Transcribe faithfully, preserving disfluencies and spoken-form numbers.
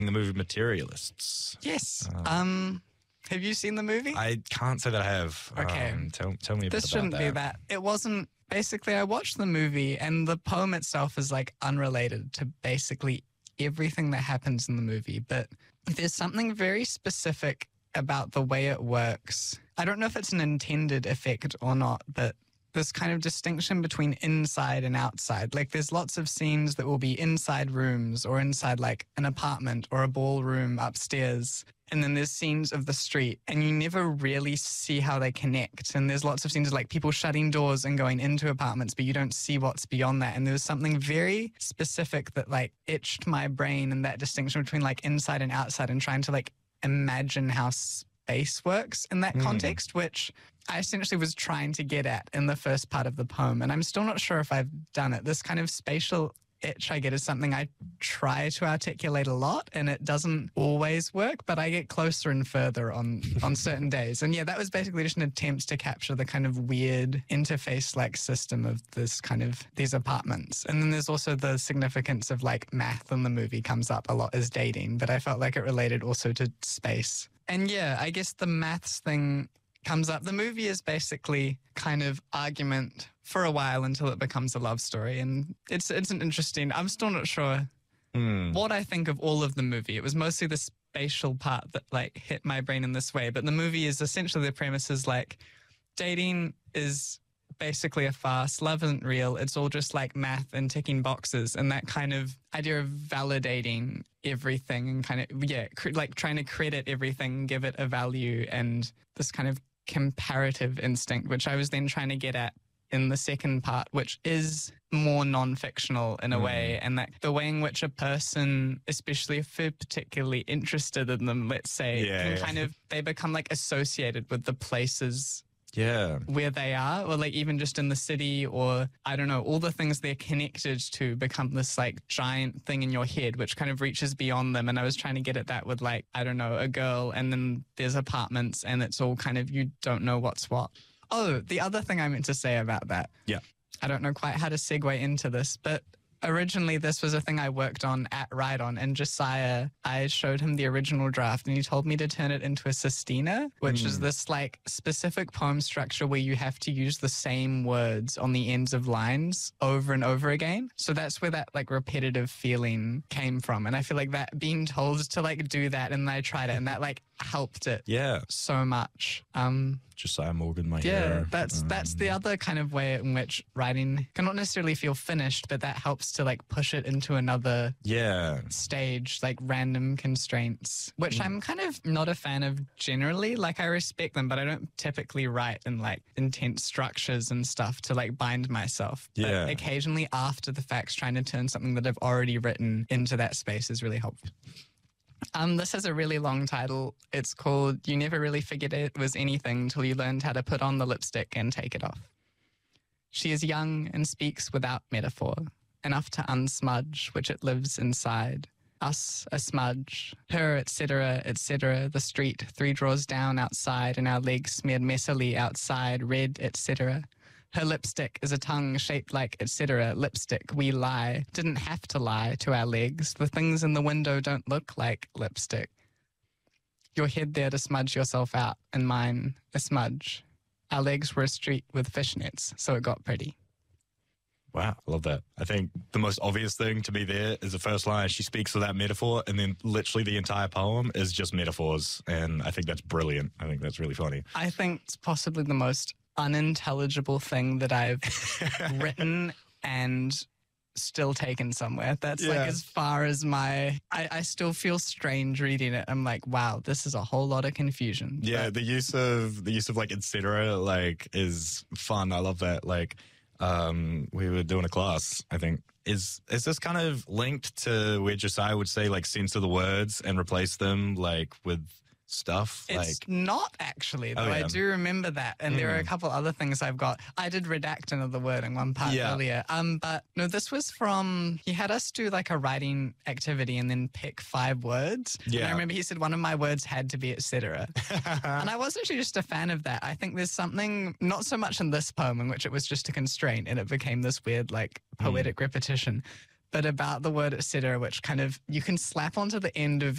The movie Materialists. Yes. Um, Um, have you seen the movie? I can't say that I have. Okay. Um, tell, tell me a This bit shouldn't about be that. that. It wasn't. Basically, I watched the movie, and the poem itself is like unrelated to basically everything that happens in the movie. But there's something very specific about the way it works. I don't know if it's an intended effect or not, but this kind of distinction between inside and outside. Like there's lots of scenes that will be inside rooms or inside like an apartment or a ballroom upstairs. And then there's scenes of the street and you never really see how they connect. And there's lots of scenes of like people shutting doors and going into apartments, but you don't see what's beyond that. And there was something very specific that like itched my brain, and that distinction between like inside and outside, and trying to like imagine how space works in that mm. context, which I essentially was trying to get at in the first part of the poem. And I'm still not sure if I've done it. This kind of spatial itch I get is something I try to articulate a lot, and it doesn't always work, but I get closer and further on, on certain days. And yeah, that was basically just an attempt to capture the kind of weird interface-like system of this kind of, these apartments. And then there's also the significance of like math in the movie comes up a lot as dating, but I felt like it related also to space. And yeah, I guess the maths thing comes up. The movie is basically kind of argument for a while until it becomes a love story. And it's it's an interesting, I'm still not sure mm. what I think of all of the movie. It was mostly the spatial part that like hit my brain in this way. But the movie is essentially, the premise is like dating is basically a farce. Love isn't real. It's all just like math and ticking boxes, and that kind of idea of validating everything and kind of, yeah, cr- like trying to credit everything, give it a value, and this kind of comparative instinct, which I was then trying to get at in the second part, which is more non-fictional in a mm. way, and that the way in which a person, especially if they're particularly interested in them, let's say, yeah, can yeah. kind of, they become like associated with the places yeah. where they are, or like even just in the city, or I don't know, all the things they're connected to become this like giant thing in your head, which kind of reaches beyond them. And I was trying to get at that with like, I don't know, a girl, and then there's apartments, and it's all kind of, you don't know what's what. Oh, the other thing I meant to say about that. Yeah. I don't know quite how to segue into this, but originally this was a thing I worked on at Ride On, and Josiah, I showed him the original draft and he told me to turn it into a sestina, which mm. is this like specific poem structure where you have to use the same words on the ends of lines over and over again. So that's where that like repetitive feeling came from. And I feel like that being told to like do that, and I tried it, and that like helped it yeah. so much. Um, Josiah Morgan, my yeah, hero. that's um, that's the other kind of way in which writing can not necessarily feel finished, but that helps to like push it into another yeah. stage, like random constraints, which mm. I'm kind of not a fan of generally. Like I respect them, but I don't typically write in like intense structures and stuff to like bind myself. Yeah. But occasionally after the facts, trying to turn something that I've already written into that space is really helpful. Um, this has a really long title. It's called You Never Really Figured It Was Anything Till You Learned How to Put On the Lipstick and Take It Off. She is young and speaks without metaphor, enough to unsmudge which it lives inside. Us, a smudge, her, et cetera, et cetera, the street, three drawers down outside, and our legs smeared messily outside, red, et cetera. Her lipstick is a tongue shaped like et cetera. Lipstick, we lie. Didn't have to lie to our legs. The things in the window don't look like lipstick. Your head there to smudge yourself out, and mine a smudge. Our legs were a street with fishnets, so it got pretty. Wow, I love that. I think the most obvious thing to me there is the first line. She speaks without metaphor, and then literally the entire poem is just metaphors. And I think that's brilliant. I think that's really funny. I think it's possibly the most unintelligible thing that I've written and still taken somewhere. That's yeah. like as far as my, I, I still feel strange reading it. I'm like, wow, this is a whole lot of confusion. Yeah, but, the use of, the use of like et cetera, like is fun. I love that. Like, um, we were doing a class, I think. Is is this kind of linked to where Josiah would say like censor the words and replace them like with stuff? It's like not actually, though. Oh, yeah. I do remember that. And mm. there are a couple other things I've got. I did redact another word in one part yeah. earlier. Um, but no, this was from, he had us do like a writing activity and then pick five words. Yeah. And I remember he said one of my words had to be et cetera. And I was actually just a fan of that. I think there's something, not so much in this poem in which it was just a constraint and it became this weird like poetic mm. repetition. but about the word et cetera, which kind of you can slap onto the end of